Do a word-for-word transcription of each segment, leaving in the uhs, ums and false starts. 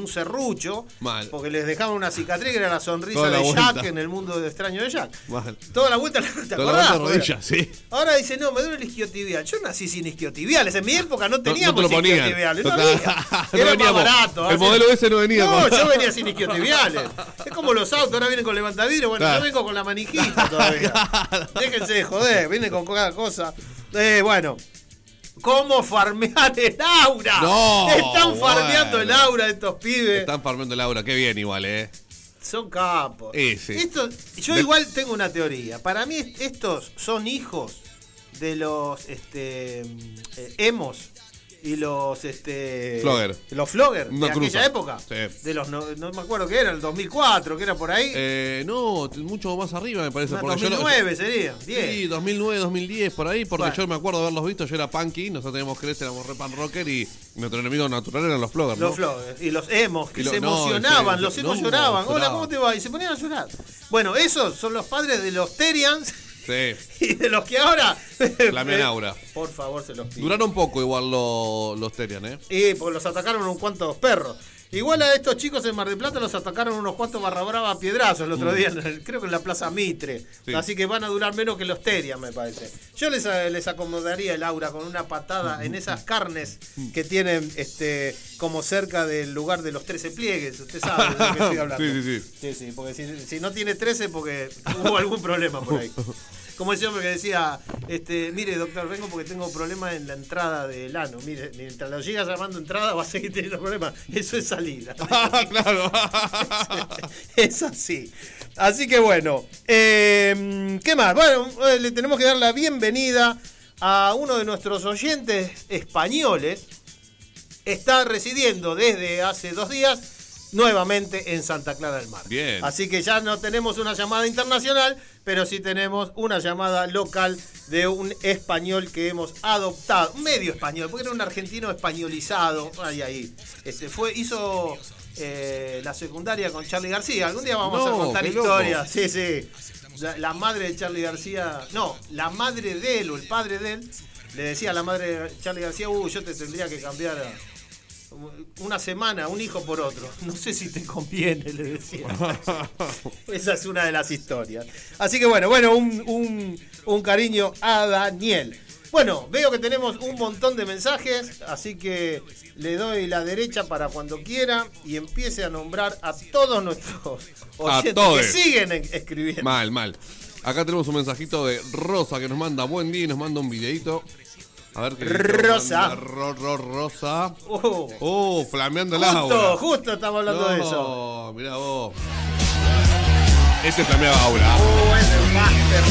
un serrucho. Mal. Porque les dejaban una cicatriz que era la sonrisa Toda la de vuelta. Jack en el mundo de extraño de Jack. Mal. Toda la vuelta, ¿te Toda la acordás? vuelta de rodillas, sí. Ahora dice, no, me duele el isquiotibial. Yo nací sin isquiotibiales. En mi época no teníamos no te lo ponían. isquiotibiales. No No, había. no Era veníamos. más barato. El así. modelo ese no venía No, con- yo venía sin isquiotibiales. Es como los autos, ahora vienen con levantavidrio. Bueno, Claro. yo vengo con la manijita todavía. Déjense de joder, vienen con cada cosa. Eh, bueno. ¿Cómo farmear el aura? No, Están farmeando bueno. el aura de estos pibes. Están farmeando el aura, qué bien igual, ¿eh? Son capos. Eh, sí. Esto, yo De- igual tengo una teoría. Para mí estos son hijos de los este, eh, emos y los este Flogger. los flogger Una de cruza. aquella época. Sí. De los no, no me acuerdo qué era, el dos mil cuatro, que era por ahí. Eh, no, t- mucho más arriba me parece. No, porque yo lo- dos mil nueve sería, diez. Sí, dos mil nueve, dos mil diez, por ahí, porque Bueno. yo me acuerdo de haberlos visto, yo era punky, nosotros teníamos que crecer, éramos re pan rocker y nuestro enemigo natural eran los floggers, ¿no? Los floggers y los emos que Y lo- se no, emocionaban, sí, los emos no, lloraban. Hola, lloraban. ¿cómo te va? Y se ponían a llorar. Bueno, esos son los padres de los Terians Sí, y de los que ahora Flamean aura. Por favor, se los pido. Duraron poco igual los, los Terian, ¿eh? Y porque los atacaron unos cuantos perros. Igual a estos chicos en Mar del Plata los atacaron unos cuantos barra brava a piedrazos el otro día, en el- creo que en la Plaza Mitre. Sí. Así que van a durar menos que los Terian, me parece. Yo les, les acomodaría el aura con una patada en esas carnes que tienen este como cerca del lugar de los trece pliegues. Usted sabe de lo que estoy hablando. Sí, sí, sí. Sí, sí, porque si, si no tiene trece, porque hubo algún problema por ahí. Como ese hombre que decía, este, mire doctor, vengo porque tengo problemas en la entrada del ano. Mire, mientras lo sigas llamando entrada va a seguir teniendo problemas. Eso es salida. Ah, claro. Es así. Así que bueno, eh, ¿qué más? Bueno, eh, le tenemos que dar la bienvenida a uno de nuestros oyentes españoles. Está residiendo desde hace dos días nuevamente en Santa Clara del Mar. Bien. Así que ya no tenemos una llamada internacional, pero sí tenemos una llamada local de un español que hemos adoptado, un medio español, porque era un argentino españolizado. Ahí, ahí. Este, fue, hizo eh, la secundaria con Charly García. Algún día vamos No, a contar qué loco. historias. Sí, sí. La, la madre de Charly García, no, la madre de él o el padre de él, le decía a la madre de Charly García, uh, yo te tendría que cambiar a una semana, un hijo por otro. No sé si te conviene, le decía. Esa es una de las historias. Así que bueno, bueno, un, un, un cariño a Daniel. Bueno, veo que tenemos un montón de mensajes, así que le doy la derecha para cuando quiera y empiece a nombrar a todos nuestros oyentes todos. que siguen en- escribiendo. Mal, mal. Acá tenemos un mensajito de Rosa que nos manda buen día y nos manda un videito. A ver qué dice. Rosa. Manda Ro, ro, Rosa. Oh, Oh, flameando el justo, aura. justo estamos hablando de eso. No, mirá vos. Este flamea aura. Oh, es el máster.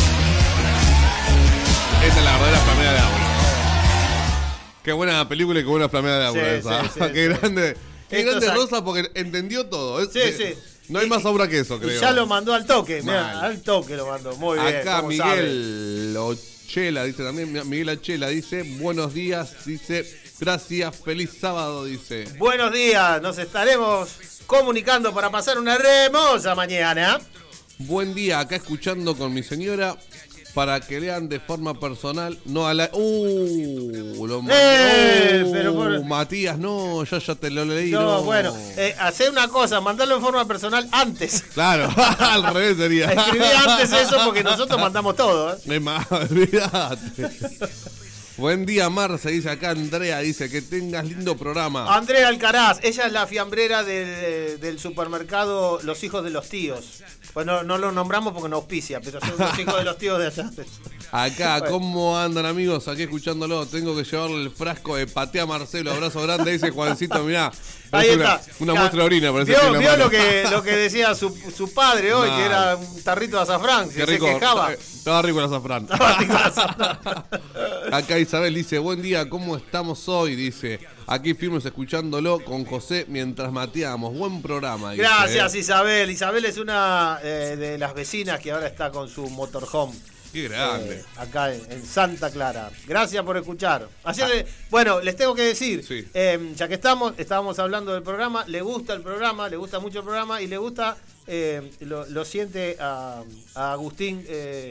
Esta es la verdadera flamea de aura. Qué buena película y qué buena flamea de aura Sí, esa. sí, sí, qué sí. grande. Qué Esto grande es- Rosa porque entendió todo. Es- Sí, eh, sí. No hay Y- más aura que eso, Y creo. ya lo mandó al toque, Mal. mirá, al toque lo mandó. Muy bien. Acá ¿cómo sabe? Miguel Ochela dice también, Miguel Ochela dice, buenos días, dice, gracias, feliz sábado, dice. Buenos días, nos estaremos comunicando para pasar una hermosa mañana. Buen día, acá escuchando con mi señora para que lean de forma personal, no a la... Uh, lo Eh, uh, pero por- Matías, no, yo ya te lo leí. No, No, bueno, eh, hacer una cosa, mandarlo en forma personal antes. Claro, al revés sería. Escribí antes eso porque nosotros mandamos todo. ¿eh? Es más, olvídate. Buen día, Marce, dice acá Andrea, dice que tengas lindo programa. Andrea Alcaraz, ella es la fiambrera del, del supermercado Los Hijos de los Tíos. Pues no, no lo nombramos porque no auspicia, pero son los hijos de los tíos de allá. Acá, Bueno. ¿cómo andan amigos? Aquí escuchándolo, tengo que llevarle el frasco de patea Marcelo, abrazo grande, dice Juancito, mirá. Ahí Es una, está. una Ya, muestra de orina, parece. ¿Vio, que en la vio mano. lo que lo que decía su, su padre hoy, Mal. que era un tarrito de azafrán? Qué Que rico, se quejaba. estaba rico el azafrán. Estaba rico el azafrán. Acá Isabel dice, buen día, ¿cómo estamos hoy? Dice, aquí firmes escuchándolo con José mientras mateamos. Buen programa. Dice, Gracias eh. Isabel. Isabel es una eh, de las vecinas que ahora está con su motorhome. Qué grande. Eh, acá en, en Santa Clara. Gracias por escuchar. Así le- bueno, les tengo que decir, Sí. eh, ya que estamos, estábamos hablando del programa, le gusta el programa, le gusta mucho el programa y le gusta, eh, lo, lo siente a, a Agustín eh,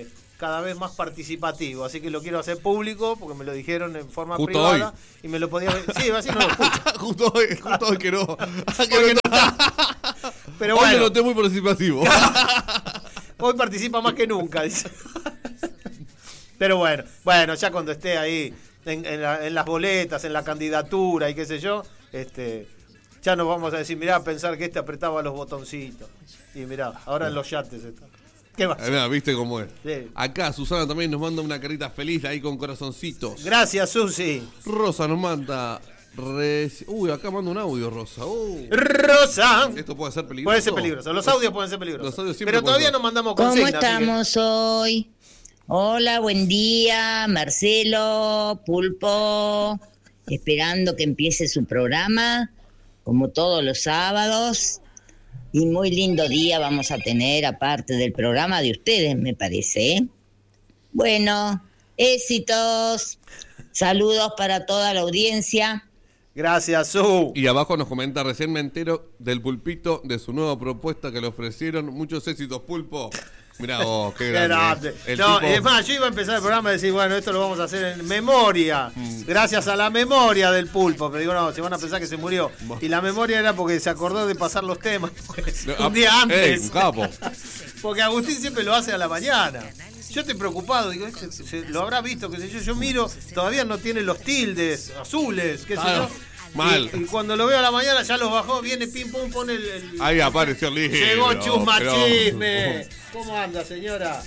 cada vez más participativo, así que lo quiero hacer público porque me lo dijeron en forma justo privada hoy. y me lo podía ver. Sí, así no lo escucho. justo hoy, justo hoy que no. Porque no está. Pero hoy bueno, lo noté muy participativo. hoy participa más que nunca, dice. Pero bueno, bueno, ya cuando esté ahí en, en, la, en las boletas, en la candidatura y qué sé yo, este, ya nos vamos a decir, mirá, a pensar que este apretaba los botoncitos. Y mirá, ahora en los yates está. ¿Qué va? Mirá, viste cómo es. Sí. Acá Susana también nos manda una carita feliz ahí con corazoncitos. Gracias, Susi. Rosa nos manda... Reci... Uy, acá manda un audio, Rosa. Uh. Rosa. Esto puede ser peligroso. Puede ser peligroso. Los audios pueden ser peligrosos. Los audios siempre Pero todavía pueden no mandamos ¿Cómo consigna. estamos hoy? Hola, buen día, Marcelo, Pulpo. Esperando que empiece su programa, como todos los sábados. Y muy lindo día vamos a tener, aparte del programa de ustedes, me parece. ¿eh? Bueno, éxitos. Saludos para toda la audiencia. Gracias, Su. Y abajo nos comenta, recién me entero del Pulpito, de su nueva propuesta que le ofrecieron. Muchos éxitos, Pulpo. Mirá vos, qué grande. grande. El No, tipo... es más, yo iba a empezar el programa y decir, bueno, esto lo vamos a hacer en memoria. Mm. Gracias a la memoria del Pulpo. Pero digo, no, se van a pensar que se murió. Y la memoria era porque se acordó de pasar los temas. No, un día antes. Ey, un capo. Porque Agustín siempre lo hace a la mañana. Yo estoy preocupado, digo, este, se, lo habrá visto, qué sé yo, yo miro, todavía no tiene los tildes azules, qué sé ah, yo. Mal. Y, y cuando lo veo a la mañana ya los bajó, viene pim pum, pone el... el ahí apareció el libro. Llegó Chusmachisme. Pero... ¿Cómo anda, señora?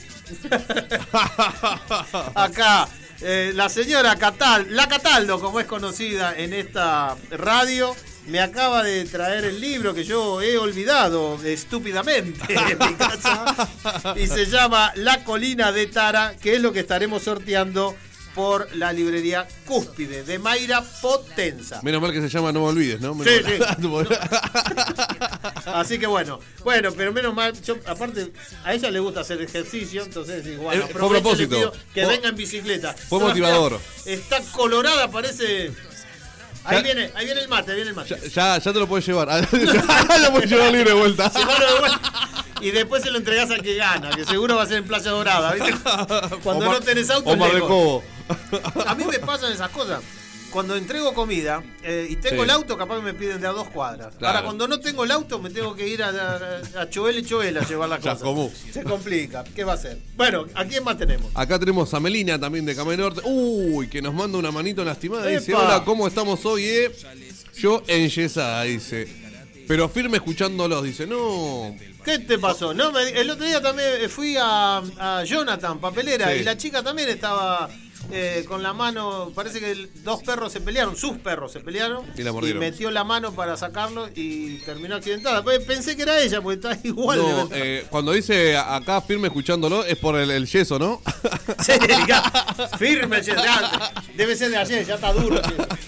Acá, eh, la señora Catal, la Cataldo, como es conocida en esta radio, me acaba de traer el libro que yo he olvidado estúpidamente en mi casa y se llama La Colina de Tara, que es lo que estaremos sorteando por la librería Cúspide de Mayra Potenza. Menos mal que se llama No me olvides, ¿no? Sí, sí. No. Así que bueno, bueno, pero menos mal, yo, aparte, a ella le gusta hacer ejercicio, entonces igual, eh, fue a propósito. Que fue, venga en bicicleta. Fue no, motivador. Está, está colorada, parece... Ahí viene, ahí viene el mate, ahí viene el mate. Ya, ya, ya te lo puedes llevar. Ya lo puedes llevar libre de vuelta. Llevarlo de vuelta. Y después se lo entregás al que gana, que seguro va a ser en Playa Dorada, ¿viste? Cuando Omar, no tenés auto, Omar de Cobo. A mí me pasan esas cosas. Cuando entrego comida eh, y tengo sí. el auto, capaz me piden de a dos cuadras. Claro. Ahora, cuando no tengo el auto, me tengo que ir a, a, a Choel y Choel a llevar la cosa. Se complica. ¿Qué va a hacer? Bueno, ¿a quién más tenemos? Acá tenemos a Melina también de Camé Norte. Uy, que nos manda una manito lastimada. ¡Epa! Dice, hola, ¿cómo estamos hoy? Eh? Yo enyesada, dice. Pero firme escuchándolos, dice, no... ¿Qué te pasó? No, me, el otro día también fui a, a Jonathan, papelera, sí. y la chica también estaba... Eh, con la mano, parece que el, dos perros se pelearon, sus perros se pelearon y, la y metió la mano para sacarlo y terminó accidentada. Pues pensé que era ella, porque está igual. No, eh, cuando dice acá firme escuchándolo es por el, el yeso, ¿no? Sí, firme, ya, debe ser de ayer, ya está duro.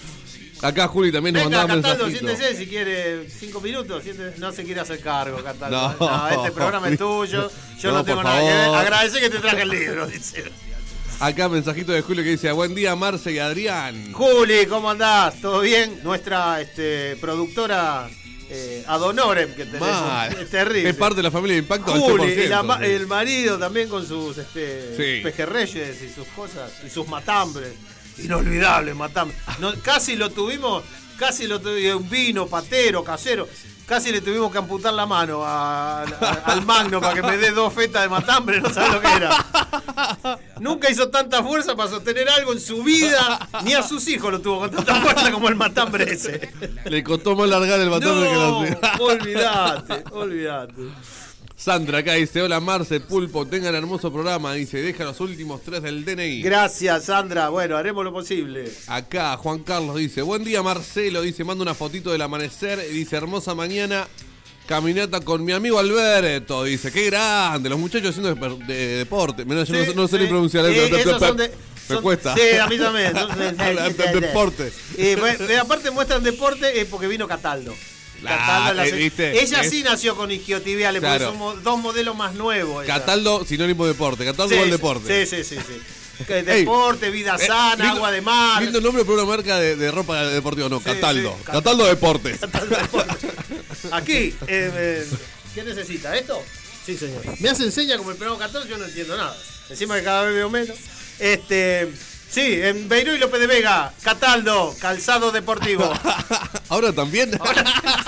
Acá Juli también nos Venga, mandaba Cataldo, mensajito. siéntese si quiere cinco minutos. Siéntese. No se quiere hacer cargo, Cataldo. No, no, este programa es tuyo. Yo no, no tengo nada favor. que ver. Agradece que te traje el libro, dice. Acá mensajito de Julio que dice, buen día Marce y Adrián. Juli, ¿cómo andás? ¿Todo bien? Nuestra este, productora eh, ad honorem que tenemos. Mal. Es terrible. Es parte de la familia de Impacto. Juli, al y la, el marido también con sus este, sí. pejerreyes y sus cosas, y sus matambres. Inolvidable matambres. No, casi lo tuvimos, casi lo tuvimos, un vino, patero, casero. Casi le tuvimos que amputar la mano a, a, al Magno para que me dé dos fetas de matambre, no sabes lo que era. Nunca hizo tanta fuerza para sostener algo en su vida, ni a sus hijos lo tuvo con tanta fuerza como el matambre ese. Le costó más largar el matambre no, que la olvidate, olvidate. Sandra acá dice, hola Marce, Pulpo, tengan hermoso programa, dice, deja los últimos tres del D N I. Gracias, Sandra, bueno, haremos lo posible. Acá Juan Carlos dice, buen día Marcelo, dice, manda una fotito del amanecer, y dice, hermosa mañana, caminata con mi amigo Alberto, dice, qué grande, los muchachos haciendo de, de deporte. Mirá, yo sí, no, no sé sí, ni pronunciar sí, eso, son de, me son, cuesta. Sí, a mí también. Deporte. Y bueno, aparte muestran deporte eh, porque vino Cataldo. La, la, eh, ¿viste? Ella es, sí nació con isquiotibiales, claro. Porque somos dos modelos más nuevos. Ella. Cataldo, sinónimo de deporte. Cataldo sí, igual deporte. Sí, sí, sí. sí. Deporte, vida eh, sana, lindo, agua de mar. Lindo nombre para una marca de, de ropa deportiva, no, sí, Cataldo. Sí, Cataldo Deportes. Cataldo Deportes. Aquí, eh, eh, ¿qué necesita? ¿Esto? Sí, señor. Me hacen señas como el programa catorce, yo no entiendo nada. Encima que cada vez veo menos. Este, sí, en Beiró y López de Vega, Cataldo, calzado deportivo. ¿Ahora también? Ahora...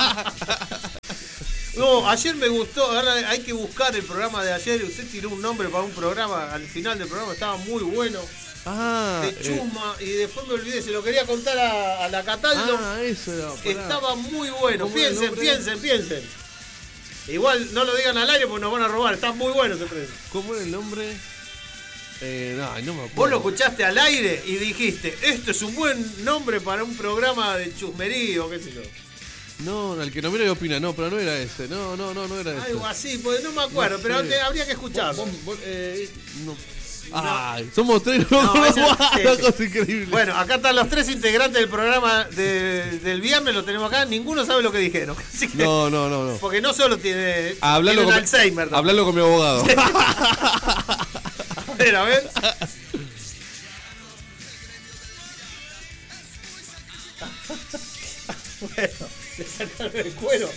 No, ayer me gustó, ahora hay que buscar el programa de ayer. Usted tiró un nombre para un programa, al final del programa estaba muy bueno. Ah, de Chuma, eh. y después me olvidé, se lo quería contar a, a la Cataldo. Ah, eso era, estaba muy bueno. Piensen, piensen, piensen. Igual no lo digan al aire porque nos van a robar, está muy bueno ese premio. ¿Cómo era el nombre? Eh, no, no me acuerdo. Vos lo escuchaste al aire y dijiste, esto es un buen nombre para un programa de chusmerío, qué sé yo. No, el que no mira y opina, no, pero no era ese, no, no, no, no era ese. Algo así, pues no me acuerdo, no, pero te, habría que escucharlo. Vos, vos, eh, no. Ay, no. Somos tres, no, no, no, esa, una cosa increíble. Bueno, acá están los tres integrantes del programa de, del viernes, lo tenemos acá, ninguno sabe lo que dijeron. Así que, no, no, no, no. Porque no solo tiene, hablalo tiene con Alzheimer. Mi, hablalo con mi abogado. A ver, a ver. Bueno, le sacaron el cuero.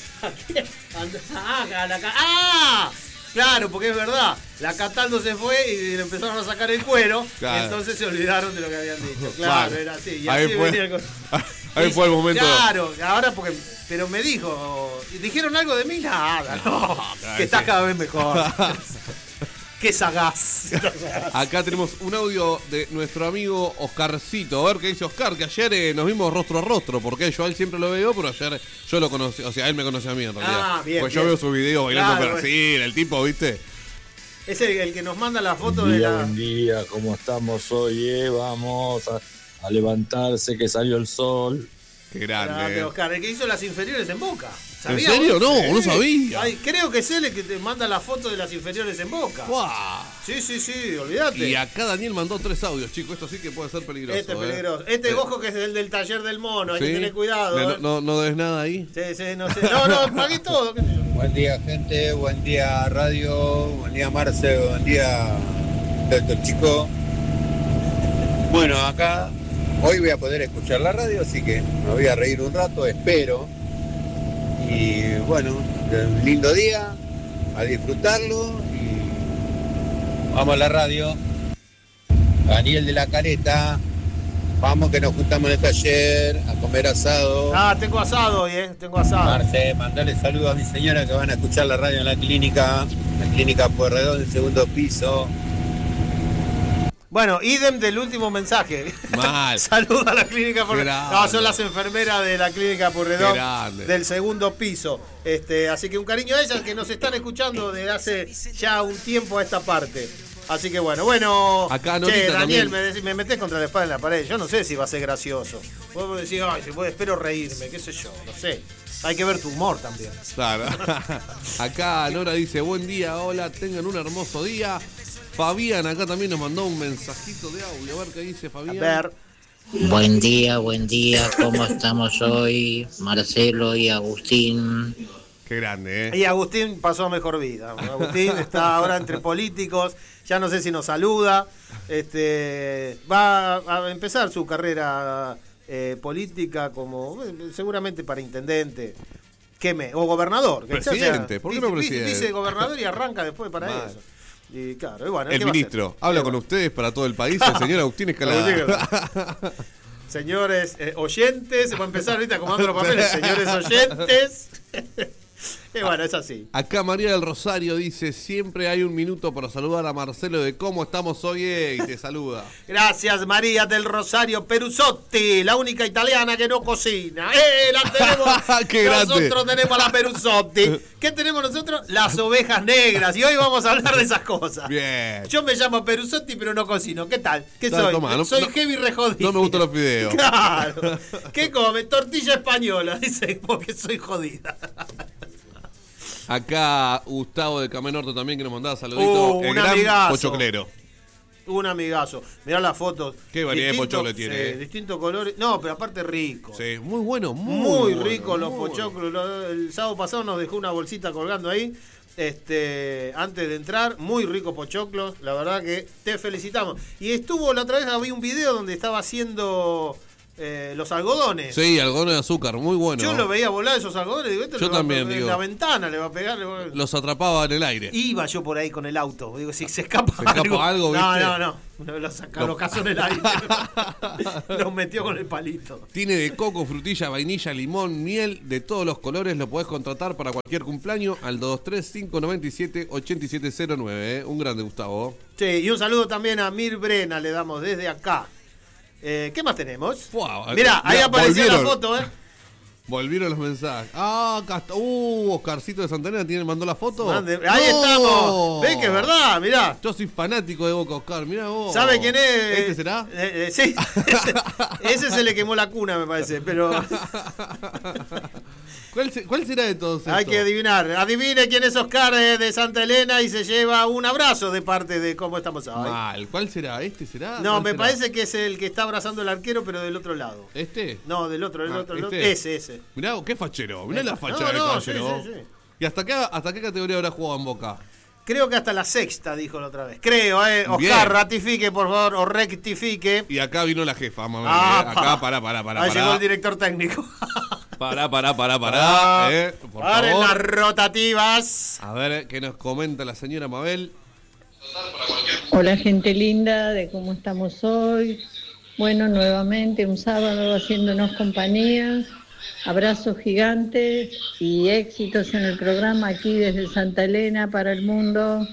Ah, la, ah, claro, porque es verdad. La Cataldo se fue y le empezaron a sacar el cuero. Claro. Y entonces se olvidaron de lo que habían dicho. Claro, vale. Era así. Y ahí así fue, venía el... ahí fue el momento. Claro, ahora porque. Pero me dijo. ¿Dijeron algo de mí? Nada, no. no claro, que estás cada vez mejor. Qué sagaz. Acá tenemos un audio de nuestro amigo Oscarcito. A ver qué dice Oscar, que ayer eh, nos vimos rostro a rostro, porque yo a él siempre lo veo, pero ayer yo lo conocí, o sea, él me conoce a mí en realidad. Ah, bien, pues bien. yo veo su video bailando claro, Brasil, bueno. El tipo, ¿viste? Es el, el que nos manda la foto buen día, de la... Buen día, ¿cómo estamos hoy? Eh? Vamos a, a levantarse, que salió el sol. Qué grande. grande Oscar, el que hizo las inferiores en Boca. ¿En serio? No, sí. No sabía. Ay, creo que es él el que te manda la foto de las inferiores en Boca. Wow. Sí, sí, sí, olvídate. Y acá Daniel mandó tres audios, chicos. Esto sí que puede ser peligroso. Este es peligroso. Eh. Este eh. ojo que es el del taller del mono, hay ¿sí? que tener cuidado. No, eh. no, no debes nada ahí. Sí, sí, no sé. No, no, pagué todo. Buen día, gente. Buen día, radio. Buen día, Marce. Buen día, doctor Chico. Bueno, acá hoy voy a poder escuchar la radio, así que me voy a reír un rato, espero. Y bueno, un lindo día, a disfrutarlo y vamos a la radio. Daniel de la Careta, vamos que nos juntamos en el taller a comer asado. Ah, tengo asado hoy, eh, tengo asado. Marce, mandale saludos a mi señora que van a escuchar la radio en la clínica, la clínica Pueyrredón, del segundo piso. Bueno, idem del último mensaje. Mal. Saludos a la clínica Pueyrredón. No, son las enfermeras de la clínica Pueyrredón del segundo piso. Este, así que un cariño a ellas que nos están escuchando desde hace ya un tiempo a esta parte. Así que bueno, bueno. Acá che, Daniel, me, decís, me metés contra la espada en la pared. Yo no sé si va a ser gracioso. Vos decís, ay, espero reírme, qué sé yo, no sé. Hay que ver tu humor también. Claro. Acá Nora dice, buen día, hola, tengan un hermoso día. Fabián acá también nos mandó un mensajito de audio. A ver qué dice Fabián. A ver. Buen día, buen día. ¿Cómo estamos hoy? Marcelo y Agustín. Qué grande, ¿eh? Y Agustín pasó a mejor vida. Agustín está ahora entre políticos. Ya no sé si nos saluda. Este, va a empezar su carrera eh, política como seguramente para intendente. ¿Qué me? O gobernador. Presidente. O sea, ¿por qué no presidente? Dice gobernador y arranca después para Mal. Eso. Y claro, y bueno, el ministro habla con ustedes para todo el país, el señor Agustín Escalada. Señores eh, oyentes, se va a empezar ahorita acomodando los papeles. Señores oyentes. Y bueno, es así. Acá María del Rosario dice, siempre hay un minuto para saludar a Marcelo de cómo estamos hoy eh, y te saluda. Gracias María del Rosario Perusotti, la única italiana que no cocina. ¡Eh, la tenemos! ¡Qué grande! Nosotros tenemos a la Perusotti. ¿Qué tenemos nosotros? Las ovejas negras. Y hoy vamos a hablar de esas cosas. Bien. Yo me llamo Perusotti, pero no cocino. ¿Qué tal? ¿Qué Dale, soy? Toma, no, soy no, heavy rejodido. No me gustan los fideos. Claro. ¿Qué come? Tortilla española, dice, porque soy jodida. Acá Gustavo de Camenorto también que nos mandaba saluditos. Uh, el un gran amigazo. pochoclero. Un amigazo. Mirá las fotos. Qué variedad Distinto, de pochoclo tiene. Eh, distintos colores. No, pero aparte rico. Sí, muy bueno, muy, muy bueno, rico los muy pochoclos. Bueno. El sábado pasado nos dejó una bolsita colgando ahí. Este, antes de entrar, muy ricos pochoclos. La verdad que te felicitamos. Y estuvo la otra vez, había un video donde estaba haciendo eh, los algodones. Sí, algodones de azúcar, muy bueno. Yo lo veía volar esos algodones, digo, este yo le va también, a, digo. En la ventana le va a pegar. Le va a... Los atrapaba en el aire. Iba yo por ahí con el auto, digo, si se escapa, ¿Se escapa algo. algo, no, viste? no, no, no, lo sacó, lo cazó en el aire. Los metió con el palito. Tiene de coco, frutilla, vainilla, limón, miel, de todos los colores. Lo podés contratar para cualquier cumpleaños al dos tres cinco nueve siete ocho siete cero nueve. ¿eh? Un grande, Gustavo. Sí, y un saludo también a Mir Brena, le damos desde acá. Eh, ¿Qué más tenemos? Wow, Mirá, ahí mirá, apareció volvieron. la foto, ¿eh? Volvieron los mensajes. Ah, acá está. Uh, Oscarcito de Santana tiene, mandó la foto. Mande- Ahí ¡No! estamos. ¿Ves que es verdad? Mirá. Yo soy fanático de Boca, Oscar. Mirá vos. ¿Sabe quién es? ¿Este será? Eh, eh, sí. ese, ese se le quemó la cuna, me parece, pero ¿Cuál, se- ¿Cuál será de todos estos? hay que adivinar. Adivine quién es Oscar eh, de Santa Elena y se lleva un abrazo de parte de cómo estamos hoy. Mal. ¿Cuál será? ¿Este será? No, ¿Cuál me será? parece que es el que está abrazando al arquero, pero del otro lado. ¿Este? No, del otro, del Ah, otro, del otro. ¿este? Ese, ese. Mirá, qué fachero. Mirá la facha No, del no, sí, caballero. sí, sí. ¿Y hasta qué, hasta qué categoría habrá jugado en Boca? Creo que hasta la sexta, dijo la otra vez. Creo, eh. Oscar, Bien. ratifique, por favor, o rectifique. Y acá vino la jefa, mamá. Ah, eh. Acá, pará, pará, pará. Ahí pará. llegó el director técnico. Pará, pará, pará, pará. Ah, eh, por paren favor. las rotativas. A ver, ¿qué nos comenta la señora Mabel? Hola gente linda, de cómo estamos hoy. Bueno, nuevamente un sábado haciéndonos compañía. Abrazos gigantes y éxitos en el programa aquí desde Santa Elena para el mundo.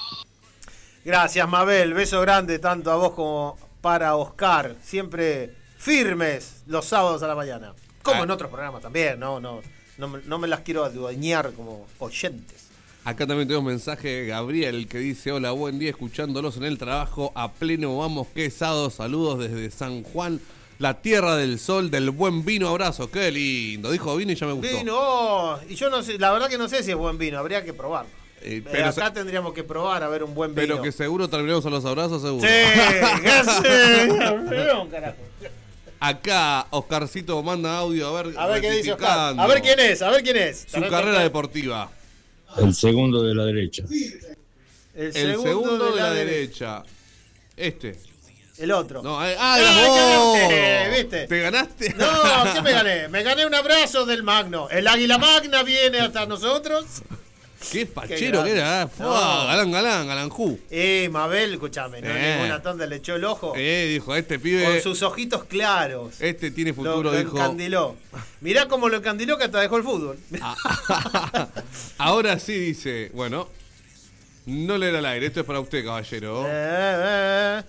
Gracias, Mabel. Beso grande tanto a vos como para Oscar. Siempre firmes los sábados a la mañana. Como Ah. en otros programas también, no, no, no, me- no me las quiero adueñar como oyentes. Acá también tenemos un mensaje de Gabriel que dice: hola, buen día, escuchándolos en el trabajo a pleno, vamos, qué sábado, saludos desde San Juan, la tierra del sol, del buen vino, abrazo, qué lindo, dijo vino y ya me gustó. Vino, oh, y yo no sé, la verdad que no sé si es buen vino, habría que probarlo. Eh, Eh, pero, acá se- tendríamos que probar a ver un buen vino. pero que seguro terminamos a los abrazos, seguro. Sí, que sí. Perdón, carajo. Acá Oscarcito manda audio, a ver, A ver qué dice Oscar. rectificando A ver quién es, a ver quién es. su carrera deportiva. El segundo de la derecha. El El segundo, de, la, derecha. Este. El otro. No, eh, ah, Ah, eras que vos. no, eh, ¿viste? ¿Te ganaste? No, ¿qué me gané? Me gané un abrazo del Magno. El águila magna viene hasta nosotros. Qué fachero grande. que era. eh. Fua, No. Galán, galán, galanjú. Eh, Mabel, escúchame, no Eh. ninguna tonta le echó el ojo. Eh, dijo, este pibe. Con sus ojitos claros. Este tiene Lo, futuro, lo dijo. encandiló. Mirá cómo lo encandiló que hasta dejó el fútbol. Ah, ahora sí dice, bueno, no le da al aire, esto es para usted, caballero. Eh,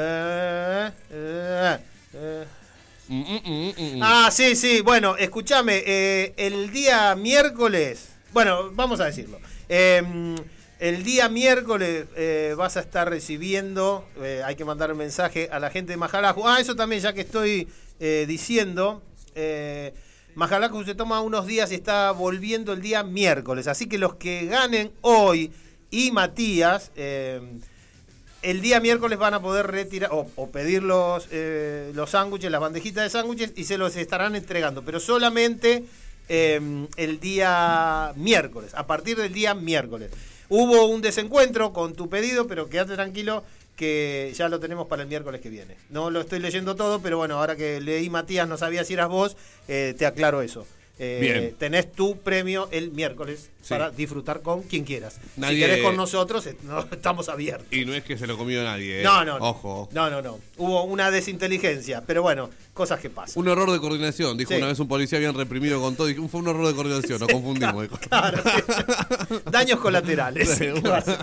eh, eh, eh. Mm, mm, mm, mm, mm. Ah, sí, sí. Bueno, escúchame. eh, el día miércoles. Bueno, vamos a decirlo. Eh, el día miércoles eh, vas a estar recibiendo. eh, hay que mandar un mensaje a la gente de Majalaju. Ah, eso también, ya que estoy eh, diciendo. Eh, Majalaju se toma unos días y está volviendo el día miércoles. Así que los que ganen hoy y Matías. Eh, el día miércoles van a poder retirar o, o pedir los eh, los sándwiches, las bandejitas de sándwiches y se los estarán entregando, pero solamente eh, el día miércoles, a partir del día miércoles. Hubo un desencuentro con tu pedido, pero quédate tranquilo que ya lo tenemos para el miércoles que viene. No lo estoy leyendo todo, pero bueno, ahora que leí Matías, no sabía si eras vos, eh, te aclaro eso. Eh, Bien. Tenés tu premio el miércoles Sí. para disfrutar con quien quieras. Nadie- Si querés con nosotros, eh, no, estamos abiertos. Y no es que se lo comió nadie, eh. No, no, no. Ojo. No, no, no. Hubo una desinteligencia, pero bueno, cosas que pasan. Un error de coordinación, dijo Sí. una vez un policía bien reprimido con todo. Dijo, fue un error de coordinación, nos confundimos. dijo. Claro, sí. Daños colaterales. Sí, ¿Qué va a hacer?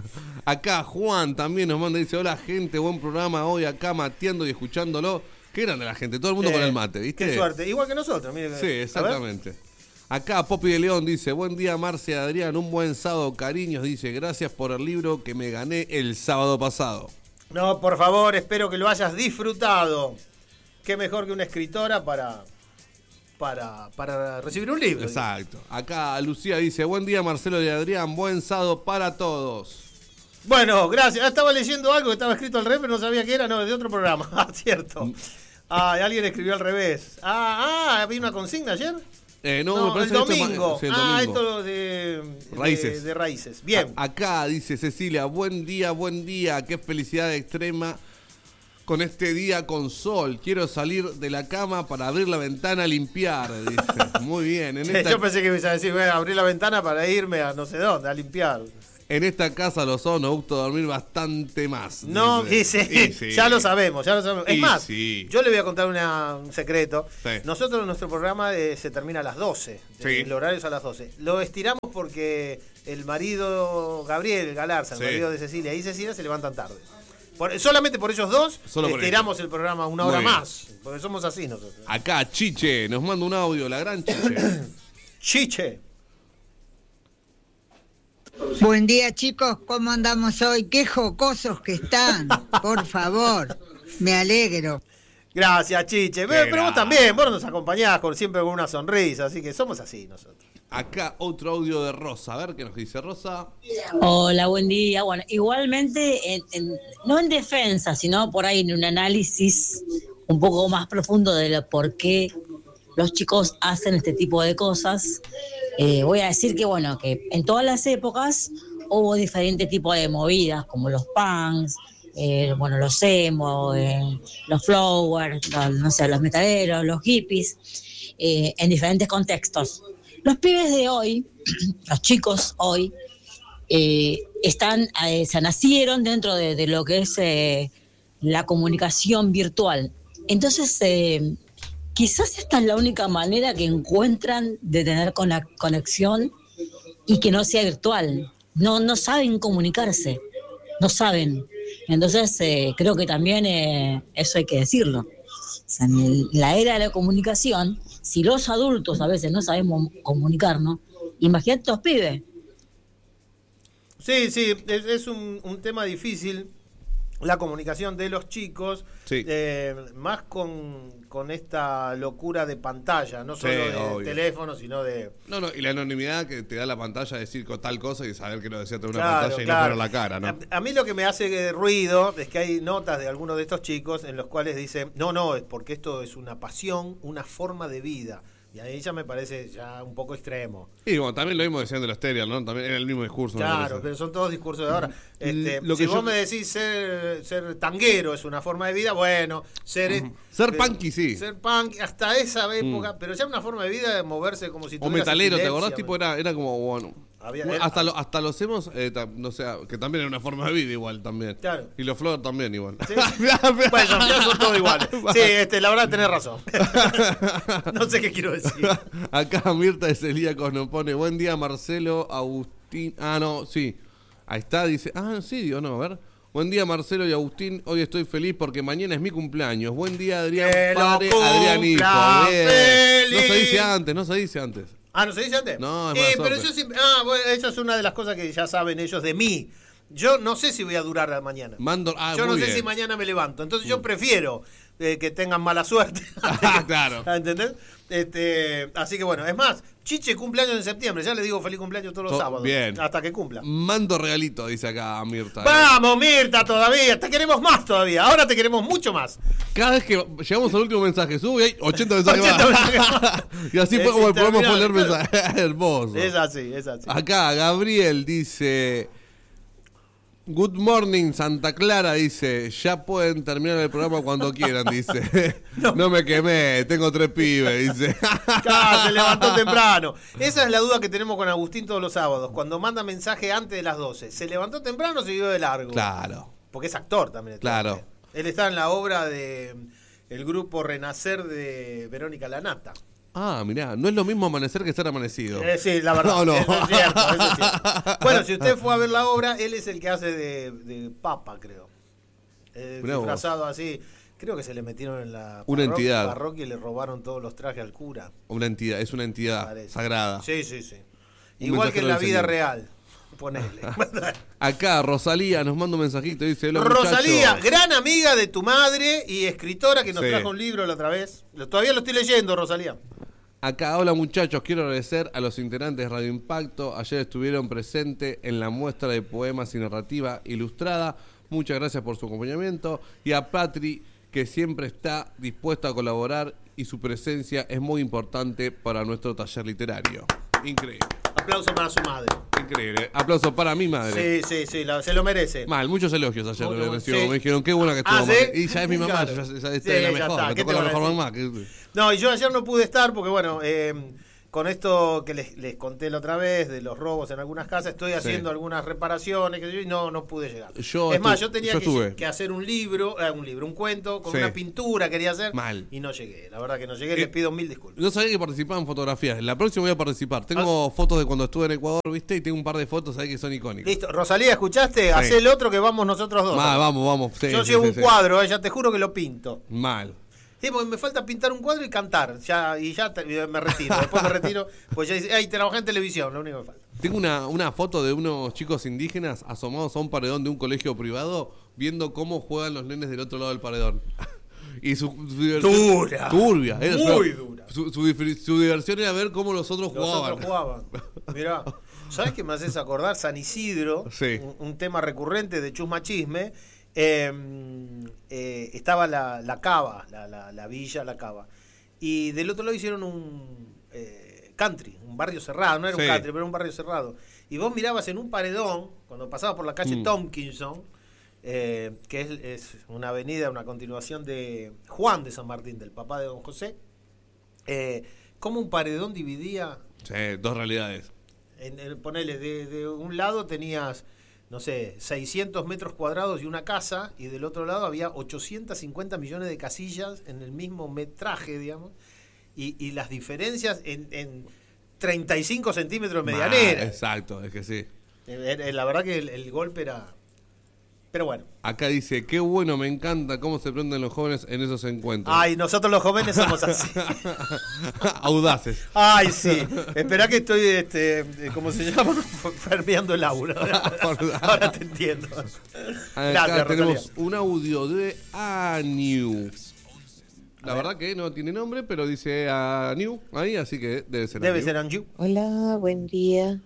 Acá Juan también nos manda, dice, hola gente, buen programa hoy acá mateando y escuchándolo. Qué grande la gente, todo el mundo Eh, con el mate, ¿viste? Qué suerte. Igual que nosotros, mire. Sí, exactamente. Acá Popi de León dice, buen día Marce Adrián, un buen sábado, cariños, dice, gracias por el libro que me gané el sábado pasado. No, por favor, espero que lo hayas disfrutado. Qué mejor que una escritora para, para, para recibir un libro. Exacto. Acá Lucía dice, buen día Marcelo y Adrián, buen sábado para todos. Bueno, gracias. Ah, estaba leyendo algo que estaba escrito al revés, pero no sabía qué era, no, de otro programa. Ah, cierto. Ah, alguien escribió al revés. Ah, ah, ¿había una consigna ayer? Eh, no, No, me parece el que esto es domingo. más- sí, el ah, domingo. esto de Raíces. De, de raíces. Bien. A- acá dice Cecilia, buen día, buen día, qué felicidad extrema con este día con sol. Quiero salir de la cama para abrir la ventana a limpiar, dice. Muy bien. En esta... Yo pensé que me iba a decir, voy a abrir la ventana para irme a no sé dónde, a limpiar. En esta casa los ojos nos gusta dormir bastante más. No, y sí, y sí. Ya lo sabemos, ya lo sabemos. Es y más, sí. yo le voy a contar una, un secreto. Sí. Nosotros, nuestro programa eh, se termina a las doce. Sí. El horario es a las doce. Lo estiramos porque el marido Gabriel Galarza, el sí. marido de Cecilia y Cecilia se levantan tarde. Por, solamente por ellos dos Solo por estiramos ellos. el programa una Muy hora bien. más. Porque somos así nosotros. Acá Chiche nos manda un audio, la gran Chiche. Chiche. Buen día, chicos, ¿cómo andamos hoy? Qué jocosos que están, por favor, me alegro. Gracias, Chiche. Pero, pero vos también, vos nos acompañás con, siempre con una sonrisa, así que somos así nosotros. Acá otro audio de Rosa, a ver qué nos dice Rosa. Hola, buen día. Bueno, igualmente, en, en, no en defensa, sino por ahí en un análisis un poco más profundo de lo, por qué los chicos hacen este tipo de cosas. Eh, voy a decir que, bueno, que en todas las épocas hubo diferentes tipos de movidas, como los punks, eh, bueno, los emo, eh, los flowers, los, no sé, los metaleros, los hippies, eh, en diferentes contextos. Los pibes de hoy, los chicos hoy, eh, están, eh, se nacieron dentro de, de lo que es eh, la comunicación virtual. Entonces, eh, quizás esta es la única manera que encuentran de tener conexión y que no sea virtual. No, no saben comunicarse, no saben. Entonces, eh, creo que también eh, eso hay que decirlo. O sea, en el, la era de la comunicación, si los adultos a veces no sabemos comunicarnos, imagínate los pibes. Sí, sí, es, es un, un tema difícil. La comunicación de los chicos, sí. eh, más con, con esta locura de pantalla, no solo Sí, de obvio. teléfono, sino de... No, no, y la anonimidad que te da la pantalla, decir con tal cosa y saber que lo decía de una Claro, pantalla y claro. no poner la cara, ¿no? A, a mí lo que me hace ruido es que hay notas de algunos de estos chicos en los cuales dicen, no, no, es porque esto es una pasión, una forma de vida. Y ahí ya me parece ya un poco extremo. Y bueno, también lo mismo decían de los Stereo, ¿no? También era el mismo discurso. Claro, pero son todos discursos de ahora. Este, Lo que si vos yo- me decís ser, ser tanguero es una forma de vida, bueno, ser... Ujú. Ser eh, punky, sí. Ser punk hasta esa época, Mm. pero ya una forma de vida de moverse como si O tuvieras metalero, ¿te epilepsia, acordás? man. Tipo, era, era como, bueno... Había- bueno, era- hasta, lo- hasta los hemos, eh, ta- no sé, que también era una forma de vida igual también. Claro. Y los Flor también igual. ¿Sí? Bueno, ya son todos iguales. Sí, este, la verdad tenés razón. No sé qué quiero decir. Acá Mirta de Celíacos nos pone, buen día Marcelo, Agustín... Ah, no, sí. Ahí está, dice... Ah, sí, digo, no, a ver... Buen día Marcelo y Agustín, hoy estoy feliz porque mañana es mi cumpleaños. Buen día Adrián Que lo padre, Adrián hijo. cumpla Bien. feliz. No se dice antes, no se dice antes. Ah, ¿no se dice antes? No, es eh, mala pero suerte. yo siempre... Ah, bueno, eso es una de las cosas que ya saben ellos de mí. Yo no sé si voy a durar a mañana. Mando, ah, yo no muy sé bien. si mañana me levanto. Entonces yo prefiero eh, que tengan mala suerte. Ah, claro. ¿Entendés? Este, así que bueno, es más, Chiche cumpleaños en septiembre. Ya le digo feliz cumpleaños todos los To- sábados. bien. Hasta que cumpla. Mando regalito, dice acá Mirta. Vamos, Mirta, todavía. Te queremos más todavía. Ahora te queremos mucho más. Cada vez que llegamos al último mensaje, sube y hay ochenta mensajes ochenta más. mensajes más. Y así fue Es como el programa fue leer interminable. mensajes. Hermoso. Es así, es así. Acá Gabriel dice... Good morning, Santa Clara, dice. Ya pueden terminar el programa cuando quieran, dice. No, no me quemé, tengo tres pibes, dice. Claro, se levantó temprano. Esa es la duda que tenemos con Agustín todos los sábados. Cuando manda mensaje antes de las doce. ¿Se levantó temprano o siguió de largo? Claro. Porque es actor también. Claro. Él está en la obra de el grupo Renacer de Verónica Lanata. Ah, mirá, no es lo mismo amanecer que ser amanecido. Eh, sí, la verdad. No, no. Eso es cierto, eso es cierto. Bueno, si usted fue a ver la obra, él es el que hace de, de papa, creo. Eh, Mirá vos. disfrazado así. Creo que se le metieron en la Una parro- entidad. parroquia y le robaron todos los trajes al cura. Una entidad, es una entidad Parece. sagrada. Sí, sí, sí. Un Igual que en mensajero la del vida Señor. real. Ponele. Acá Rosalía nos manda un mensajito, dice, "Hola, Rosalía, muchachos". gran amiga de tu madre y escritora que nos Sí. trajo un libro la otra vez. Lo- Todavía lo estoy leyendo, Rosalía. Acá, hola muchachos, quiero agradecer a los integrantes de Radio Impacto. Ayer estuvieron presentes en la muestra de poemas y narrativa ilustrada. Muchas gracias por su acompañamiento. Y a Patri, que siempre está dispuesta a colaborar y su presencia es muy importante para nuestro taller literario. Increíble. Aplauso para su madre. Increíble. Aplauso para mi madre. Sí, sí, sí, la, se lo merece. Mal, muchos elogios ayer Muy me, bueno, recibió. sí. Me dijeron, qué buena que estuvo. Ah, ¿sí? Madre. Y ya es mi mamá, Claro. ya, ya, ya, Sí, ya es la ya mejor. está. Me ¿Qué tocó te la van a mejor decir? mamá. Que... No, y yo ayer no pude estar porque, bueno, eh, con esto que les, les conté la otra vez de los robos en algunas casas, estoy haciendo Sí. algunas reparaciones que yo, y no, no pude llegar. Yo es más, estu- yo tenía yo que, estuve. que hacer un libro, eh, un libro, un cuento, con Sí. una pintura quería hacer. Mal. Y no llegué, la verdad que no llegué, Eh, les pido mil disculpas. No sabía que participaba en fotografías. La próxima voy a participar. Tengo Ah. fotos de cuando estuve en Ecuador, ¿viste? Y tengo un par de fotos ahí que son icónicas. Listo, Rosalía, ¿escuchaste? Sí. Hacé el otro que vamos nosotros dos. Ma, vamos, vamos. Sí, yo sí, llevo sí, un sí. cuadro, eh, ya te juro que lo pinto. Mal. Sí, porque me falta pintar un cuadro y cantar. Ya, y ya te- me retiro. Después me retiro. Pues ya dice, ay, trabajé en televisión, lo único que falta. Tengo una, una foto de unos chicos indígenas asomados a un paredón de un colegio privado viendo cómo juegan los nenes del otro lado del paredón. Y su, su diversión... Dura. Turbia. Era Muy su- dura. Su, su dif- su diversión era ver cómo los otros Los jugaban. otros jugaban. Mirá, ¿sabes qué me haces acordar? San Isidro, Sí. un, un tema recurrente de Chusma Chisme. Eh, eh, estaba la, la cava, la, la, la villa, la cava. Y del otro lado hicieron un eh, country, un barrio cerrado. No era Sí. un country, pero era un barrio cerrado. Y vos mirabas en un paredón, cuando pasabas por la calle Mm. Tompkinson, eh, que es, es una avenida, una continuación de Juan de San Martín, del papá de don José, eh, como un paredón dividía. Sí, dos realidades. En, en- ponele, de, de un lado tenías, no sé, seiscientos metros cuadrados y una casa, y del otro lado había ochocientos cincuenta millones de casillas en el mismo metraje, digamos, y, y las diferencias en, en treinta y cinco centímetros de medianera. Ma, exacto, es que sí. Eh, eh, La verdad que el, el golpe era... Pero bueno. Acá dice, qué bueno, me encanta cómo se prenden los jóvenes en esos encuentros. Ay, nosotros los jóvenes somos así. Audaces. Ay, sí. Esperá que estoy, este, ¿cómo se llama? Fermeando el aura. Ahora te entiendo. Acá Gracias, tenemos Rosalía. un audio de Aniu. La verdad que no tiene nombre, pero dice Aniu ahí, así que debe ser Debe Aniu. ser Anju. Hola, buen día.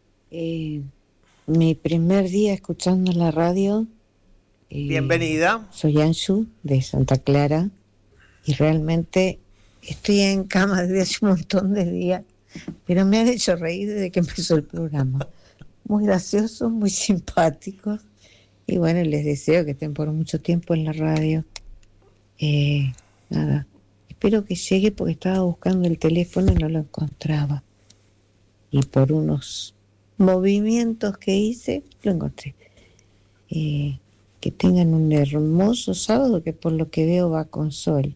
Eh, mi primer día escuchando la radio. eh, Bienvenida. Soy Anshu de Santa Clara y realmente estoy en cama desde hace un montón de días, pero me han hecho reír desde que empezó el programa. Muy graciosos, muy simpáticos y bueno, les deseo que estén por mucho tiempo en la radio. Eh, nada, espero que llegue porque estaba buscando el teléfono y no lo encontraba. Y por unos movimientos que hice, lo encontré. Eh, que tengan un hermoso sábado, que por lo que veo va con sol.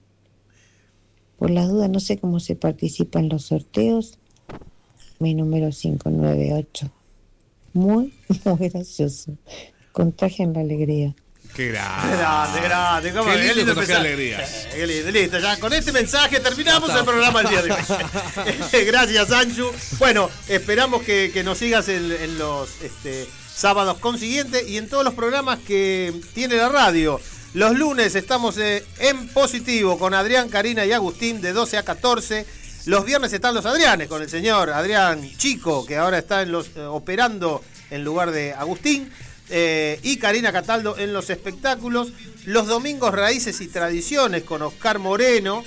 Por las dudas, no sé cómo se participa en los sorteos. Mi número cinco nueve ocho. Muy, muy gracioso. Contagian la alegría. Qué grande. Grande, grande. ¿Cómo? Qué lindo contagiar empezar. alegrías. Eh, Qué lindo, listo. Ya con este mensaje terminamos Ya está. el programa del día de hoy. Gracias, Anju. Bueno, esperamos que, que nos sigas en, en los este, sábados consiguientes y en todos los programas que tiene la radio. Los lunes estamos eh, en positivo con Adrián, Karina y Agustín de doce a catorce. Los viernes están los Adrianes con el señor Adrián Chico, que ahora está en los, eh, operando en lugar de Agustín. Eh, y Karina Cataldo en los espectáculos. Los domingos Raíces y Tradiciones con Oscar Moreno,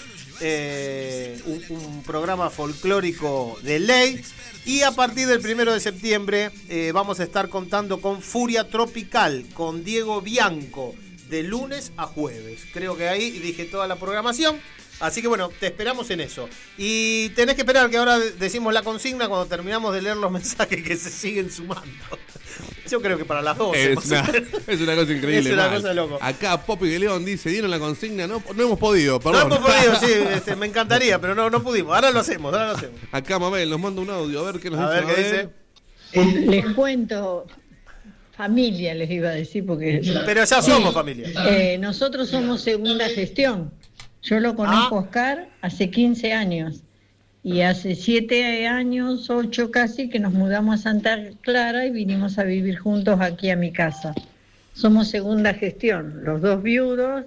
eh, un, un programa folclórico de ley. Y a partir del primero de septiembre eh, vamos a estar contando con Furia Tropical, con Diego Bianco, de lunes a jueves. Creo que ahí dije toda la programación. Así que bueno, te esperamos en eso. Y tenés que esperar que ahora decimos la consigna cuando terminamos de leer los mensajes que se siguen sumando. Yo creo que para las doce. Es una, es una cosa increíble. Es una mal. cosa loco. Acá Popi de León dice, ¿dieron la consigna? No, no hemos podido, perdón. No hemos podido, sí, este, me encantaría, pero no, no pudimos. Ahora lo hacemos, ahora lo hacemos. Acá Mabel nos manda un audio, a ver qué nos A dice. ver qué Mabel. dice. Les cuento, familia les iba a decir, porque... Pero ya somos familia. Eh, nosotros somos segunda gestión. Yo lo conozco a Oscar hace quince años. Y hace siete años, ocho casi, que nos mudamos a Santa Clara y vinimos a vivir juntos aquí a mi casa. Somos segunda gestión, los dos viudos.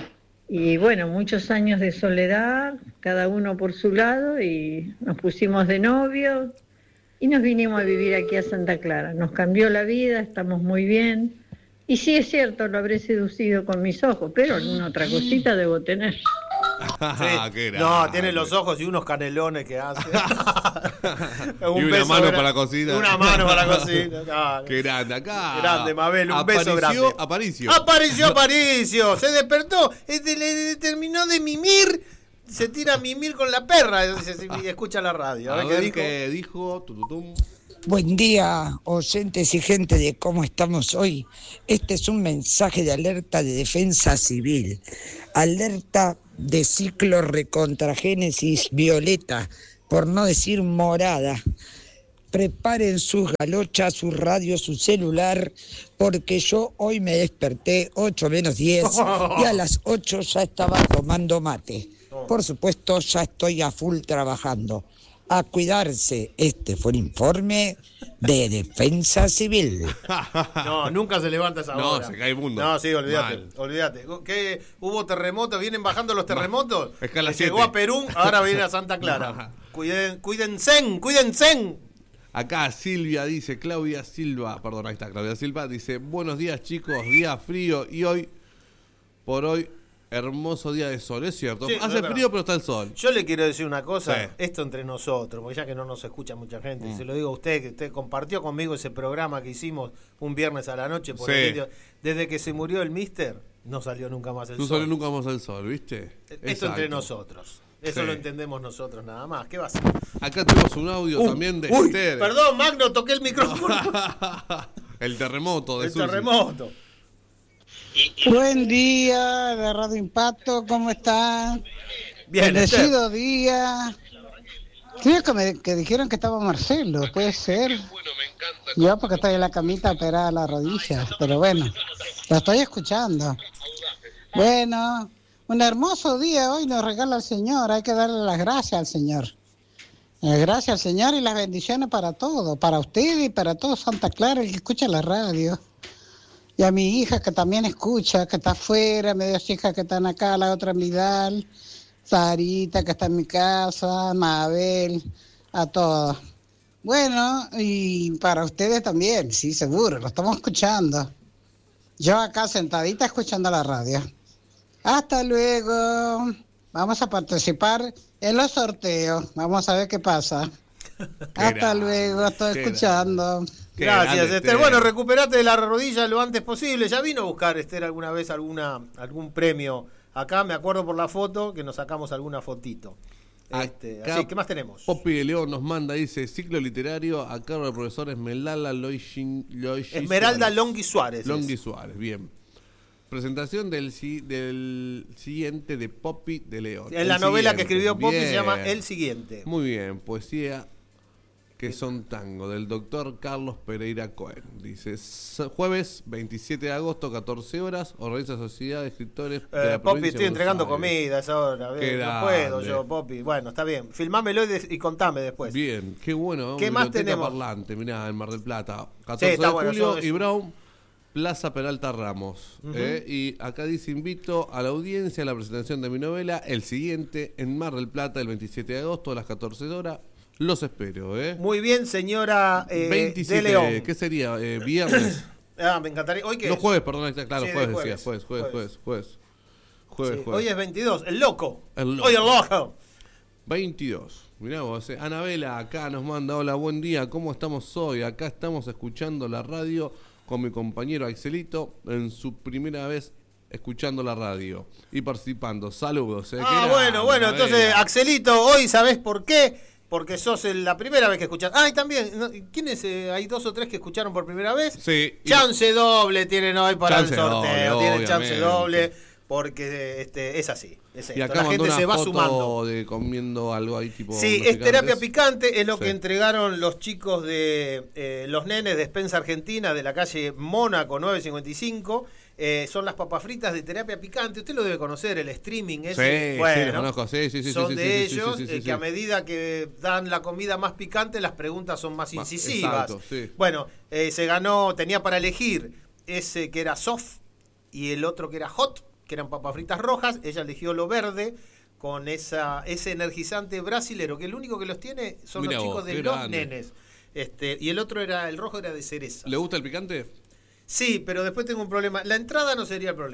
Y bueno, muchos años de soledad, cada uno por su lado, y nos pusimos de novios y nos vinimos a vivir aquí a Santa Clara. Nos cambió la vida, estamos muy bien. Y sí es cierto, lo habré seducido con mis ojos, pero alguna otra cosita debo tener. Sí. Qué No, grande. tiene los ojos y unos canelones que hace. Un y una beso mano gra- para la cocina. Una mano para la cocina. Claro. Qué grande, acá. Grande, Mabel, un Apareció, beso grande. Aparicio. Apareció, Aparicio. Se despertó. Este, le terminó de mimir. Se tira a mimir con la perra. Y escucha la radio. A, A ver, ver qué dijo. qué dijo. Tututum. Buen día, oyentes y gente de cómo estamos hoy. Este es un mensaje de alerta de defensa civil. Alerta de ciclo recontragénesis violeta, por no decir morada. Preparen sus galochas, su radio, su celular, porque yo hoy me desperté ocho menos diez y a las ocho ya estaba tomando mate. Por supuesto, ya estoy a full trabajando. A cuidarse. Este fue un informe de defensa civil. No, nunca se levanta esa No, hora. se cae el mundo. No, sí, olvídate, Mal. olvídate. ¿Qué? ¿Hubo terremotos? ¿Vienen bajando los terremotos? Es que a las Llegó siete. a Perú, ahora viene a Santa Clara. Cuiden, cuídense, cuídense. Acá Silvia dice, Claudia Silva, perdón, ahí está, Claudia Silva, dice, buenos días chicos, día frío y hoy, por hoy, hermoso día de sol, es cierto. Sí, Hace es verdad. frío pero está el sol. Yo le quiero decir una cosa, Sí. esto entre nosotros, porque ya que no nos escucha mucha gente, Mm. se lo digo a usted, que usted compartió conmigo ese programa que hicimos un viernes a la noche por Sí. el vídeo. Desde que se murió el Mister, no salió nunca más el No sol. salió nunca más el sol, ¿viste? Esto Exacto. entre nosotros. Eso Sí. lo entendemos nosotros nada más. ¿Qué va a hacer? Acá tenemos un audio Uh, también de uy, Esther. Perdón, Magno, toqué el micrófono. El terremoto de El Susi. terremoto. Buen día de Radio Impacto, ¿cómo están? Bien, Bendecido día. Creo que, me, que dijeron que estaba Marcelo, puede ser. Yo porque estoy en la camita operada la rodilla, pero bueno, lo estoy escuchando. Bueno, un hermoso día hoy nos regala el Señor, hay que darle las gracias al Señor. Las gracias al Señor y las bendiciones para todos, para ustedes y para todo Santa Clara, el que escucha la radio. Y a mi hija que también escucha, que está afuera, mis dos hijas que están acá, la otra Midal, Sarita que está en mi casa, Mabel, a todos. Bueno, y para ustedes también, sí, seguro, lo estamos escuchando. Yo acá sentadita escuchando la radio. Hasta luego. Vamos a participar en los sorteos. Vamos a ver qué pasa. Hasta grande, luego, estoy qué escuchando. Qué Gracias, Esther. Bueno, recuperate de la rodilla lo antes posible. Ya vino a buscar, Esther, alguna vez alguna algún premio. Acá me acuerdo por la foto que nos sacamos alguna fotito. Este, Acá, así, ¿qué más tenemos? Poppy de León nos manda, dice, ciclo literario a cargo del profesor Esmeralda Loishin, Loishin Esmeralda Suárez. Longhi Suárez. Longhi es. Suárez, bien. Presentación del, si- del siguiente de Poppy de León. En la El novela que siguiente. escribió Poppy se Bien. llama El Siguiente. Muy bien, poesía que son tango, del doctor Carlos Pereira Cohen. Dice, "S- jueves veintisiete de agosto, catorce horas, organiza Sociedad de Escritores de Eh, la Poppy, provincia estoy de entregando Buenos Aires". comida a esa hora. Qué No grande. puedo yo, Poppy. Bueno, está bien. Filmámelo y, de- y contame después. Bien, qué bueno. ¿Qué más Biblioteca tenemos? Parlante, mirá, en Mar del Plata. Sí, catorce está de bueno, julio eso es- y Brown, Plaza Peralta Ramos. Ujú. eh, y acá dice, invito a la audiencia a la presentación de mi novela, El Siguiente, en Mar del Plata, el veintisiete de agosto a las catorce horas. Los espero, ¿eh? Muy bien, señora eh, veintisiete, de León. ¿qué sería? Eh, viernes. Ah, me encantaría. ¿Hoy qué No, es? jueves, perdón, ahí está, claro, Sí, de jueves, jueves, decía, jueves, jueves, jueves, jueves. Jueves, Sí, jueves. hoy es veintidós. El loco. El loco. Hoy el loco. veintidós. Mirá vos, eh. Anabela acá nos manda, hola, buen día, ¿cómo estamos hoy? Acá estamos escuchando la radio con mi compañero Axelito en su primera vez escuchando la radio y participando. Saludos. Eh. Ah, Qué bueno, grande, bueno. Anabela. Entonces, Axelito, hoy sabés por qué. Porque sos el- la primera vez que escuchás. Ah, y también, ¿no? ¿quiénes? eh, hay dos o tres que escucharon por primera vez. Sí. y- Chance doble tienen hoy para Chance el sorteo. doble, tienen chance obviamente. doble porque este, es así. Es Y esto. acá La mandó gente una se va foto sumando. de comiendo algo ahí tipo... Sí, unos es terapia picantes. picante, es lo Sí. que entregaron los chicos de eh, los nenes de Spencer Argentina, de la calle Mónaco nueve cincuenta y cinco. Eh, son las papas fritas de terapia picante. Usted lo debe conocer, el streaming ese. Sí, bueno, sí, lo conozco, sí, sí, sí. son sí, de sí, sí, ellos, sí, sí, eh, sí, que a sí. medida que dan la comida más picante, las preguntas son más Más- incisivas. exacto, sí. Bueno, eh, se ganó, tenía para elegir ese que era soft y el otro que era hot, que eran papas fritas rojas. Ella eligió lo verde con esa ese energizante brasilero, que el único que los tiene son Mirá los vos, chicos de qué los grande. nenes. Este, y el otro era, el rojo era de cereza. ¿Le gusta el picante? Sí, pero después tengo un problema. La entrada no sería el problema.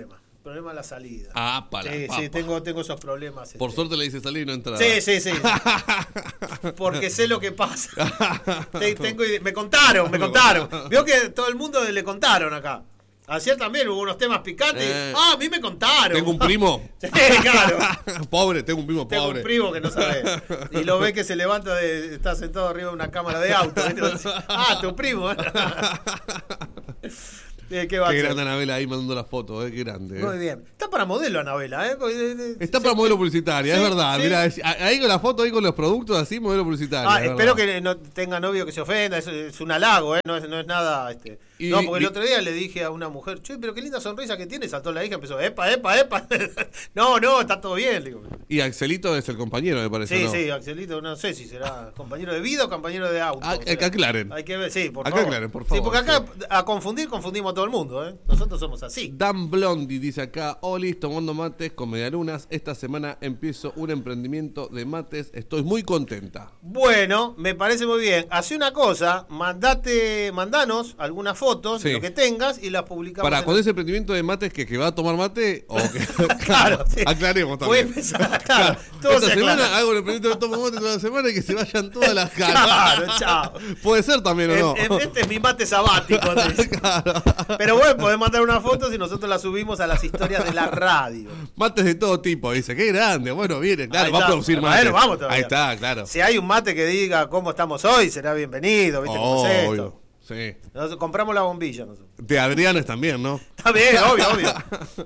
Problema de la salida. Ah, para. Sí, papa. sí, tengo, tengo esos problemas. Por este. suerte le dice salir y no entrar. Sí, sí, sí. Porque sé lo que pasa. Te- tengo ide- me contaron, me contaron. Veo que todo el mundo le contaron acá. Ayer también hubo unos temas picantes. Eh. Ah, a mí me contaron. Tengo un primo. Sí, claro. Pobre, tengo un primo Tengo pobre. un primo que no sabe. Y lo ve que se levanta, de, está sentado arriba de una cámara de auto. Entonces, ah, tu primo. Eh, ¿Qué va a Qué hacer? grande Anabela ahí mandando la foto, eh, qué grande. eh. Muy bien. Está para modelo, Anabela, ¿eh? Porque- Está para modelo publicitaria, Sí, es verdad. sí. Mirá, es- ahí con la foto, ahí con los productos, así, modelo publicitaria. Ah, es espero verdad. que no tenga novio que se ofenda, es, es un halago, ¿eh? No es, no es nada. Este. Y- no, porque el y- otro día le dije a una mujer, che, pero qué linda sonrisa que tiene, saltó la hija, empezó, epa, epa, epa. no, no, está todo bien, le digo. Y Axelito es el compañero, me parece. Sí, ¿no? sí, Axelito, no sé si será compañero de vida o compañero de auto. Ah, o sea, que aclaren. Hay que ver, sí, por Acá favor. aclaren, por Sí, favor, porque acá a confundir, confundimos a todo el mundo, ¿eh? Nosotros somos así. Dan Blondi dice acá, Olis, tomando mates con medialunas. Esta semana empiezo un emprendimiento de mates. Estoy muy contenta. Bueno, me parece muy bien. Hace una cosa, mandate, mandanos algunas fotos Sí. de lo que tengas y las publicamos. Para, en- ¿cuál es el emprendimiento de mates que, que va a tomar mate? O que, Claro, sí. aclaremos Voy a también. empezar, claro, todo Esta se semana aclara. hago el emprendimiento de tomo mate toda la semana y que se vayan todas las caras. Claro, chao. Puede ser también o no. En- en- Este es mi mate sabático. dice. Pero bueno, podés mandar unas fotos y nosotros las subimos a las historias de la radio. Mates de todo tipo, dice. Qué grande. Bueno, viene, claro, Ahí va a está. producir Bueno, mates. vamos todavía. Ahí está, claro. Si hay un mate que diga cómo estamos hoy, será bienvenido, ¿viste cómo es Obvio. esto? Sí. Nosotros compramos la bombilla nosotros. De Adrianes también, ¿no? Está bien, obvio, obvio.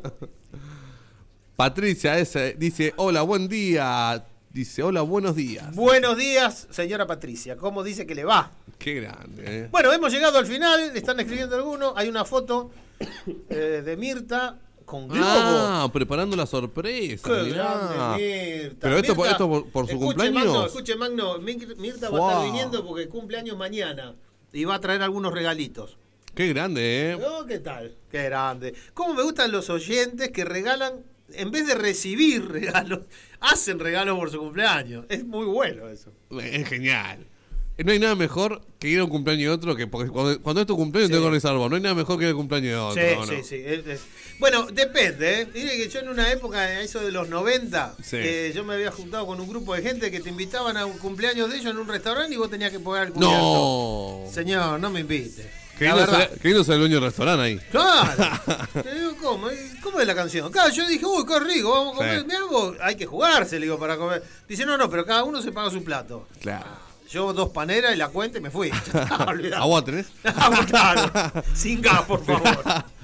Patricia ese, dice, hola, buen día. Dice, hola, buenos días. Buenos días, señora Patricia. ¿Cómo dice que le va? Qué grande, ¿eh? Bueno, hemos llegado al final. Están escribiendo algunos. Hay una foto eh, de Mirta con globo. Ah, preparando la sorpresa. Qué mirá. grande, Mirta. Pero esto, Mirta, esto por, por su escuche, cumpleaños. Magno, escuche, Magno, Mir- Mirta va a estar Wow. viniendo porque cumpleaños mañana y va a traer algunos regalitos. Qué grande, ¿eh? Oh, ¿qué tal? Qué grande. ¿Cómo me gustan los oyentes que regalan, en vez de recibir regalos, hacen regalos por su cumpleaños? Es muy bueno eso. Es genial. No hay nada mejor que ir a un cumpleaños de otro, que porque cuando, cuando es tu cumpleaños Sí. tengo que reservar. No hay nada mejor que ir al cumpleaños de otro. Sí, ¿no? sí, sí. es- es- Bueno, depende, ¿eh? Mire que yo en una época, eso de los noventa, Sí. eh, yo me había juntado con un grupo de gente que te invitaban a un cumpleaños de ellos en un restaurante y vos tenías que pagar el cubierto. No. Señor, no me invite. Qué La lindo, verdad. ser, qué lindo ser el dueño del restaurante ahí. Claro. Te digo, ¿cómo? ¿Y ¿Cómo es la canción? Claro, yo dije, uy, qué rico, vamos a comer. Sí. Mirá vos, hay que jugarse, le digo, para comer. Dice, no, no, pero cada uno se paga su plato. Claro. Yo dos paneras y la cuenta y me fui. Olvidate. ¿Agua tenés? Agua, claro. Sin gas, por favor.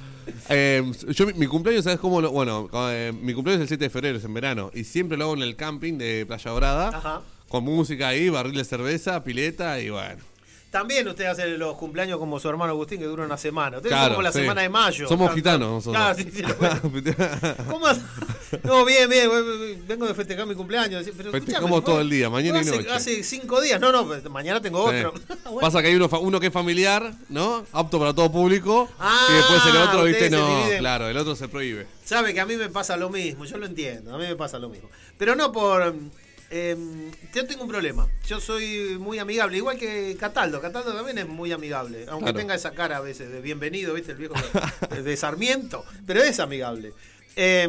Eh, yo mi, mi cumpleaños, ¿sabes cómo? Lo, bueno, eh, mi cumpleaños es el siete de febrero, es en verano. Y siempre lo hago en el camping de Playa Dorada. Ajá. Con música ahí, barril de cerveza, pileta y bueno. También usted hace los cumpleaños como su hermano Agustín, que dura una semana. Ustedes Claro, son como la sí. semana de mayo. Somos Tan- gitanos tan- nosotros. Claro, sí, sí, lo veo. ¿Cómo? No, bien, bien. Vengo de festejar mi cumpleaños. Pero Festejamos escuchame, todo el día, mañana y hace, noche. Hace cinco días. No, no, pues, mañana tengo Sí. otro. Bueno. Pasa que hay uno, fa- uno que es familiar, ¿no? Apto para todo público. Ah, y después el otro, ¿viste? ustedes se No, dividen. claro, el otro se prohíbe. Sabe que a mí me pasa lo mismo, yo lo entiendo, a mí me pasa lo mismo. Pero no por... eh, yo tengo un problema, yo soy muy amigable, igual que Cataldo, Cataldo también es muy amigable, aunque Claro. tenga esa cara a veces de bienvenido, ¿viste? El viejo de, de Sarmiento, pero es amigable. Eh,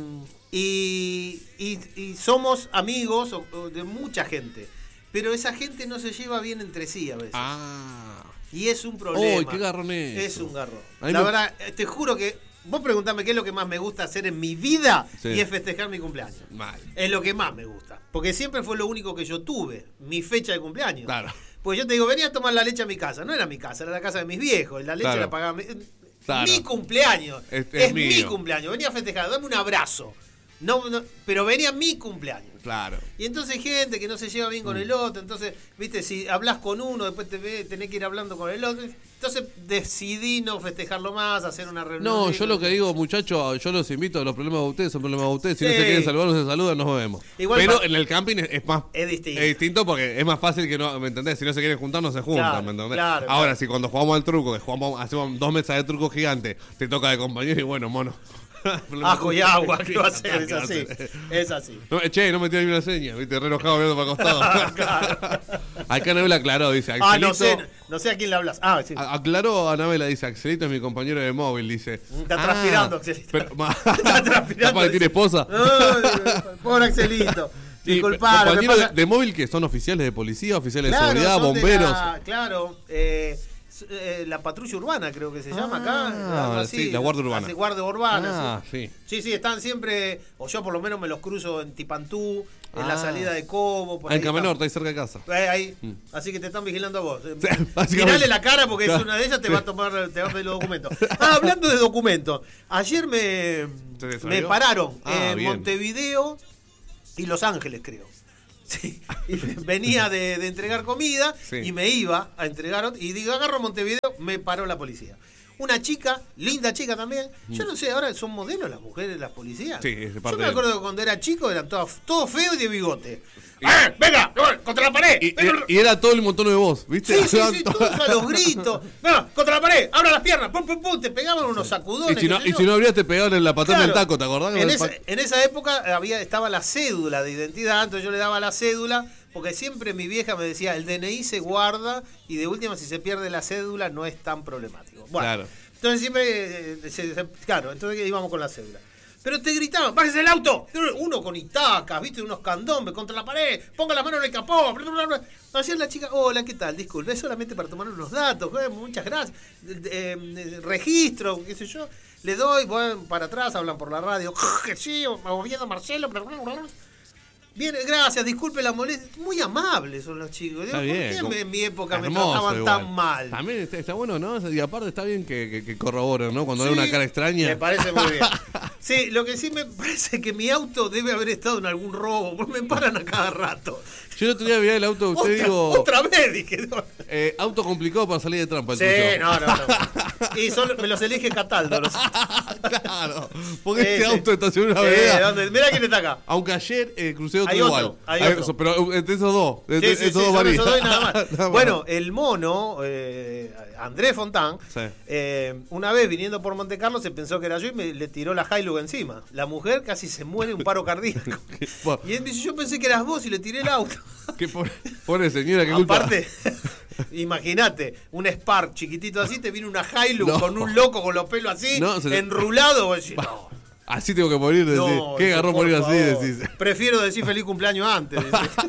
y, y- y somos amigos o- o de mucha gente, pero esa gente no se lleva bien entre sí a veces. Ah. Y es un problema. Uy, qué garrón es Es eso. un garrón. A mí La me- verdad, eh, te juro que vos preguntame qué es lo que más me gusta hacer en mi vida Sí. y es festejar mi cumpleaños. Mal. Es lo que más me gusta. Porque siempre fue lo único que yo tuve, mi fecha de cumpleaños. Claro. Pues yo te digo, venía a tomar la leche a mi casa. No era mi casa, era la casa de mis viejos. Y la leche Claro. la pagaba mi, Claro. mi cumpleaños. Es- Es, es mi mío. cumpleaños. Venía a festejar, dame un abrazo. No, no, pero venía mi cumpleaños. Claro. Y entonces hay gente que no se lleva bien con Mm. el otro, entonces, viste, si hablas con uno, después te ve, tenés que ir hablando con el otro. Entonces decidí no festejarlo más, hacer una reunión. No, de- yo lo que digo, muchachos, yo los invito, los problemas de ustedes son problemas de ustedes. Si no Sí. se quieren saludar, no se saludan, nos vemos. Igual Pero pa- en el camping es, es más. Es distinto. Es distinto porque es más fácil que no, ¿me entendés? Si no se quieren juntar, no se juntan, Claro, ¿me entendés? claro, Ahora, claro. si cuando jugamos al truco, que jugamos, hacemos dos mesas de truco gigantes, te toca de compañero y bueno, mono. Ajo y agua, ¿qué va a hacer? Es así. Es así. No, che, no me tiró ni una seña, viste, re enojado mirando para costado. Claro. Acá Anabela aclaró, dice Axelito. Ah, no sé, no sé a quién le hablas. Ah, sí. Aclaró Anabela, dice, Axelito es mi compañero de móvil, dice. Está ah, transpirando, Axelito. Pero, ma, está transpirando. ¿Para que tiene esposa? No, pobre Axelito. Disculpá, compañeros de, de móvil que son oficiales de policía, oficiales claro, de seguridad, bomberos. De la, claro, eh, eh, la patrulla urbana creo que se llama acá. Ah, así, sí, la guardia urbana. La guardia urbana. Ah, sí. sí. Sí, sí, están siempre, o yo por lo menos me los cruzo en Tipantú, en ah. la salida de Cobo. Por ah, en Camenor, está ahí cerca de casa. Eh, ahí, mm. Así que te están vigilando a vos. Sí, mirale la cara porque claro. es una de ellas, te va a tomar, te va a pedir los documentos. Ah, hablando de documentos, ayer me, me pararon ah, en bien. Montevideo y Los Ángeles, creo. Sí, y venía de, de entregar comida sí. y me iba a entregar y digo, agarro Montevideo, me paró la policía. Una chica, linda chica también. Mm. Yo no sé, ahora son modelos las mujeres, las policías. Sí, es parte Yo me acuerdo que cuando era chico eran todos todo feos y de bigote. Y, ¡eh, venga! ¡Contra la pared! Y, y era todo el montón de voz, ¿viste? Sí, sí, sí, todos a los gritos. ¡Venga, contra la pared! ¡Abra las piernas! ¡Pum, pum, pum! Te pegaban unos sacudones. Y si no, y si no abrías, te pegaban en la patada claro, del taco, ¿te acordás? En esa, en esa época había estaba la cédula de identidad, entonces yo le daba la cédula, porque siempre mi vieja me decía, el D N I se guarda y de última, si se pierde la cédula, no es tan problemático. Bueno, claro. Entonces siempre, eh, se, se, claro, entonces íbamos con la cédula. Pero te gritaban, ¡bájese el auto! Uno con itacas, viste, unos candombes contra la pared, ponga la mano en el capó. Hacía la chica, hola, ¿qué tal? Disculpe, es solamente para tomar unos datos, eh, muchas gracias. Eh, eh, registro, qué sé yo. Le doy, voy para atrás, hablan por la radio. Que sí, moviendo Marcelo. Bien, gracias, disculpe la molestia. Muy amables son los chicos. ¿Por qué como... en mi época hermoso, me trataban igual. tan mal? También está, está bueno, ¿no? Y aparte está bien que, que, que corroboren, ¿no? Cuando sí, hay una cara extraña. Me parece muy bien. Sí, lo que sí me parece que mi auto debe haber estado en algún robo, porque me paran a cada rato. Yo el otro día vi el auto, usted otra, digo... Otra vez, dije. No. Eh, auto complicado para salir de trampa. El sí, tuyo. no, no, no. Y solo, me los elige Cataldo. Los... Claro, porque sí, este sí. auto estacionó en una vereda. Eh, Mira quién está acá. Aunque ayer eh, crucé otro hay igual. Otro, hay hay otro. Pero entre esos dos. Entre sí, sí, esos sí, dos varían. Esos dos y nada más. nada más. Bueno, el mono, eh, Andrés Fontán, sí. eh, una vez viniendo por Monte Carlo se pensó que era yo y me le tiró la Hilux encima. La mujer casi se muere un paro cardíaco. Y él dice, yo pensé que eras vos y le tiré el auto. Qué pobre, pobre señora, qué culpa. Aparte, imagínate, un Spark chiquitito así, te viene una Hilux no. con un loco con los pelos así, no, se enrulado. Vos decís, no. Así tengo que morir, decís. No, ¿qué agarró morir así? Decís. Prefiero decir feliz cumpleaños antes.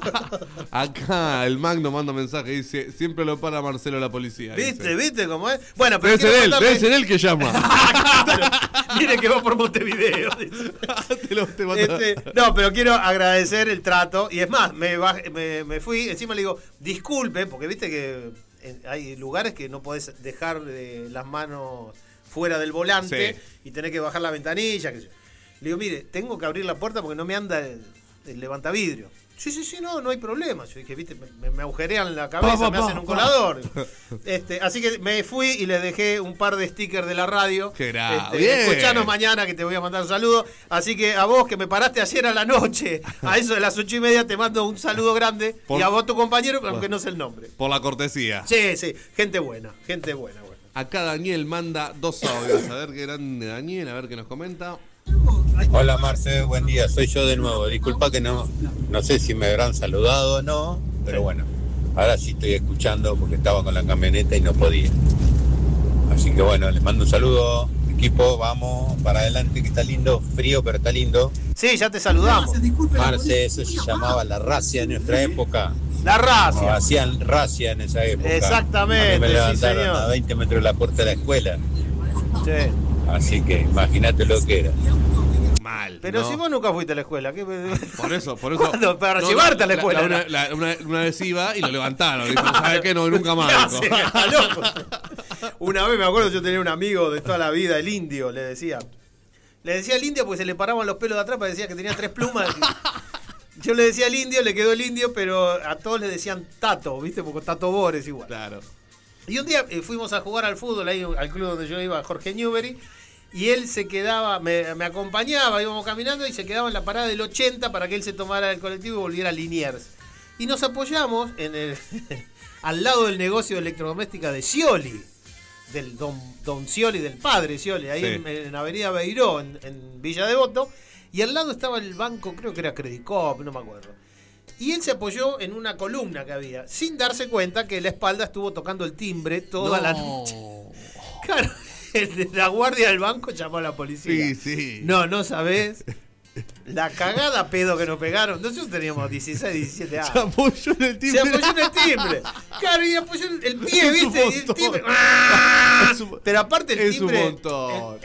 Acá el Magno manda mensaje, dice, siempre lo para Marcelo la policía. ¿Viste? Dice. ¿Viste cómo es? Bueno, pero debe ser él, debe ser él que llama. Claro, mire que va por Montevideo. te lo, te este, no, pero quiero agradecer el trato. Y es más, me, bajé, me, me fui, encima le digo, disculpe, porque viste que hay lugares que no podés dejar de las manos fuera del volante sí. y tenés que bajar la ventanilla. Que yo. Le digo, mire, tengo que abrir la puerta porque no me anda el, el levantavidrio. Sí, sí, sí, no, no hay problema. Yo dije, viste, me, me agujerean la cabeza, pa, pa, me hacen un pa, colador. Este, así que me fui y le dejé un par de stickers de la radio. Qué grave. Este, escuchanos mañana que te voy a mandar un saludo. Así que a vos que me paraste ayer a la noche, a eso de las ocho y media, te mando un saludo grande. Por, y a vos tu compañero, aunque no sé el nombre. Por la cortesía. Sí, sí, gente buena, gente buena. buena. Acá Daniel manda dos audios. A ver qué grande Daniel, a ver qué nos comenta. Hola Marce, buen día, soy yo de nuevo. Disculpa que no, no sé si me habrán saludado o no, pero bueno, ahora sí estoy escuchando porque estaba con la camioneta y no podía. Así que bueno, les mando un saludo, equipo, vamos para adelante que está lindo, frío pero está lindo. Sí, ya te saludamos. Marce, eso se llamaba la racia en nuestra época. La racia. No, hacían racia en esa época. Exactamente. A mí me levantaron sí, a veinte metros de la puerta de la escuela. Sí. Así que imagínate lo que era. Mal. Pero no. si vos nunca fuiste a la escuela. ¿Qué? Por eso, por eso. ¿Cuándo? Para no, llevarte no, a la escuela. La, la, una, una, una vez iba y lo levantaron. Dijo, ¿sabes qué? No, nunca más. Sí, está loco. Una vez me acuerdo, yo tenía un amigo de toda la vida, el indio, le decía. Le decía al indio porque se le paraban los pelos de atrás, porque decía que tenía tres plumas. Yo le decía al indio, le quedó el indio, pero a todos le decían Tato, ¿viste? Porque Tato Bores igual. Claro. Y un día eh, fuimos a jugar al fútbol ahí al club donde yo iba, Jorge Newbery, y él se quedaba, me, me acompañaba, íbamos caminando y se quedaba en la parada del ochenta para que él se tomara el colectivo y volviera a Liniers. Y nos apoyamos en el al lado del negocio de electrodoméstica de Scioli. del don, don Scioli, del padre Scioli, ahí Sí. en, en Avenida Beiró, en, en Villa Devoto, y al lado estaba el banco, creo que era Credit Corp, no me acuerdo. Y él se apoyó en una columna que había, sin darse cuenta que la espalda estuvo tocando el timbre toda No. la noche. Claro, el de la guardia del banco llamó a la policía. Sí, sí. No, no sabés. La cagada pedo que nos pegaron. Nosotros teníamos dieciséis, diecisiete años. Se apoyó en el timbre. Se apoyó en el timbre. Claro, y apoyó el, el pie, Es un ¿viste? Y el montón. timbre. ¡Ah! Es un- Pero aparte el es un timbre. montón. El,